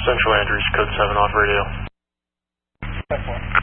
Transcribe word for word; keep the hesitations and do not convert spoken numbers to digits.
Central Andrews, code seven off radio. ten four.